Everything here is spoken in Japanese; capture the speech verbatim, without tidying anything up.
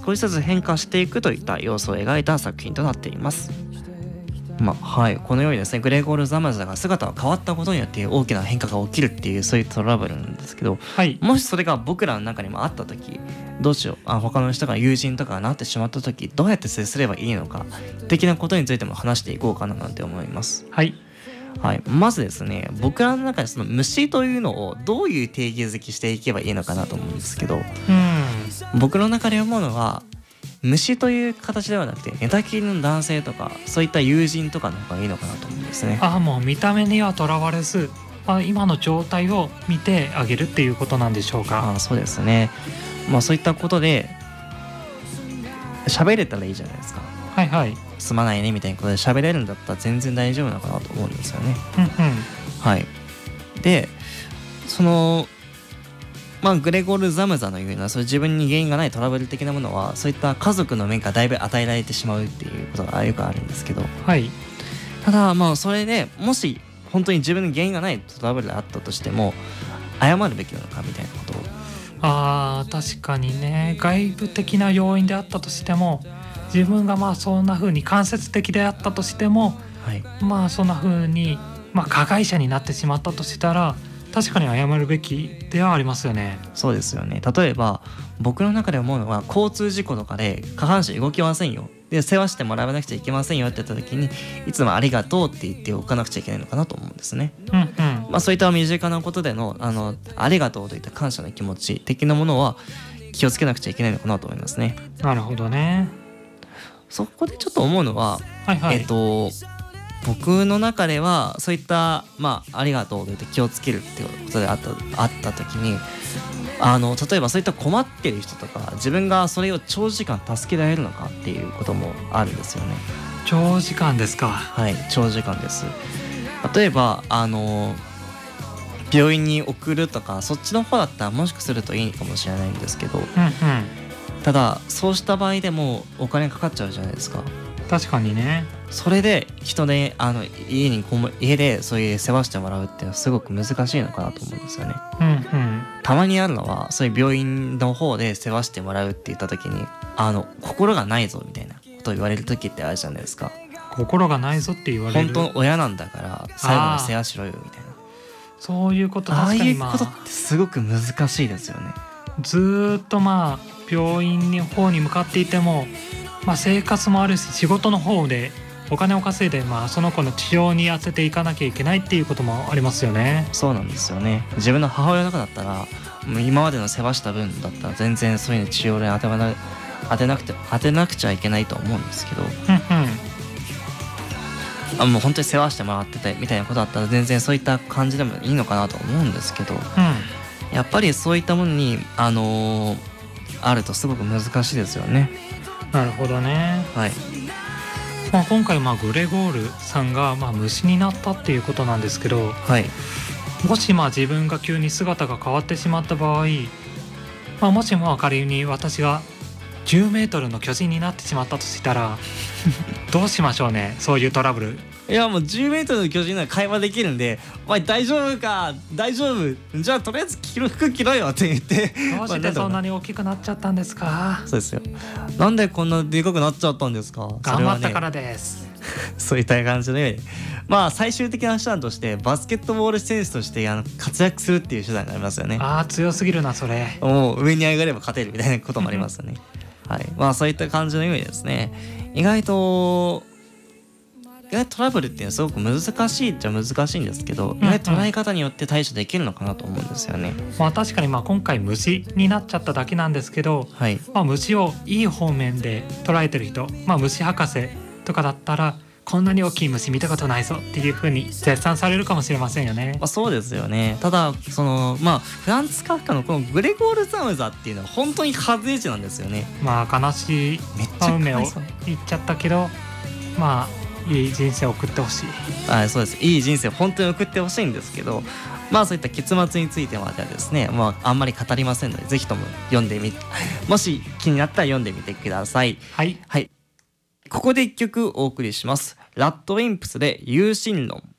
少しずつ変化していくといった様子を描いた作品となっています。まあはい、このようにですねグレゴール・ザムザが姿が変わったことによって大きな変化が起きるっていうそういうトラブルなんですけど、 はい、 もしそれが僕らの中にもあった時どうしようあ他の人が友人とかがなってしまった時どうやって接すればいいのか的なことについても話していこうかななんて思います。 はい、 はい、まずですね僕らの中でその虫というのをどういう定義づけしていけばいいのかなと思うんですけど、 うん、 僕の中で思うのは虫という形ではなくて寝たきりの男性とかそういった友人とかの方がいいのかなと思うんですね。 あもう見た目にはとらわれず、あ今の状態を見てあげるっていうことなんでしょうか。 あそうですね、まあ、そういったことで喋れたらいいじゃないですか。 はいはい、 すまないねみたいなことで喋れるんだったら全然大丈夫なのかなと思うんですよね。 うんうん、 はい、でそのまあ、グレゴール・ザムザのようなそういう自分に原因がないトラブル的なものはそういった家族の面からだいぶ与えられてしまうっていうことがよくあるんですけど、 はい、 ただまあそれでもし本当に自分に原因がないトラブルであったとしても謝るべきなのかみたいなことをあ確かにね外部的な要因であったとしても自分がまあそんな風に間接的であったとしても、 はい、 まあそんな風にまあ加害者になってしまったとしたら確かに謝るべきではありますよね。 そうですよね。例えば僕の中で思うのは交通事故とかで下半身動きませんよで世話してもらわなくちゃいけませんよって言った時にいつもありがとうって言っておかなくちゃいけないのかなと思うんですね。 うんうん、 まあ、そういった身近なことでのあのありがとうといった感謝の気持ち的なものは気をつけなくちゃいけないのかなと思いますね。 なるほどね。 そこでちょっと思うのは、 はいはい、 えっと僕の中ではそういったまあありがとうと言って気をつけるっていうことであったあった時にあの例えばそういった困ってる人とか自分がそれを長時間助けられるのかっていうこともあるんですよね。 長時間ですか。 はい、長時間です。例えばあの病院に送るとかそっちの方だったらもしかするといいかもしれないんですけど、 うんうん、 ただそうした場合でもお金かかっちゃうじゃないですか。 確かにね。 それで人であの家にこも家でそういう世話してもらうっていうのはすごく難しいのかなと思うんですよね。 うんうん、 たまにあるのはそういう病院の方で世話してもらうって言った時にあの心がないぞみたいなことを言われる時ってあるじゃないですか。 心がないぞって言われる。 本当の親なんだから最後まで世話しろよみたいな。 そういうことああ確かに、 いうことってすごく難しいですよね。 ずーっとまあ病院の方に向かっていても、まあ、生活もあるし仕事の方でお金を稼いで、まあ、その子の治療に当てていかなきゃいけないっていうこともありますよね。 そうなんですよね。自分の母親とかだったらもう今までの世話した分だったら全然そういうの治療で当てな当てなくて当てなくちゃいけないと思うんですけど、 うんうん、 あもう本当に世話してもらっててみたいなことだったら全然そういった感じでもいいのかなと思うんですけど、 うん、 やっぱりそういったものにあのー、あるとすごく難しいですよね。 なるほどね。 はい、 まあ、今回まあグレゴールさんがまあ虫になったっていうことなんですけど、 はい、 もしまあ自分が急に姿が変わってしまった場合、まあ、もしも仮に私がじゅうメートルの巨人になってしまったとしたらどうしましょうね。そういうトラブル。 いやもうじゅうメートルの巨人なら会話できるんでお前大丈夫か大丈夫じゃあとりあえず着る服着ろよって言ってどうしてそんなに大きくなっちゃったんですか。 そうですよ。なんでこんなでかくなっちゃったんですか。 頑張ったからです。 そういった感じでまあ最終的な手段としてバスケットボール選手としてあの活躍するっていう手段がありますよね。 あー強すぎるなそれ。 もう上に上がれば勝てるみたいなこともありますよねはい、まあそういった感じのようにですね意外と意外とトラブルっていうのはすごく難しいっちゃ難しいんですけど、意外と捉え方によって対処できるのかなと思うんですよね。 まあ確かにまあ今回虫になっちゃっただけなんですけど、 はい、 まあ、虫をいい方面で捉えてる人、まあ、虫博士とかだったらこんなに大きい虫見たことないぞっていう風に絶賛されるかもしれませんよね。 まあ、そうですよね。ただそのまあフランツ・カフカのこのグレゴール・ザムザっていうのは本当に外れ値なんですよね。 まあ悲しい運命を言っちゃったけどまあいい人生を送ってほしい。 はい、そうです。いい人生を本当に送ってほしいんですけど、まあそういった結末についてまではですね、まああんまり語りませんので、ぜひとも読んでみもし気になったら読んでみてください。 はい、 はい、ここで一曲お送りします。ラッドウィンプスで有心論。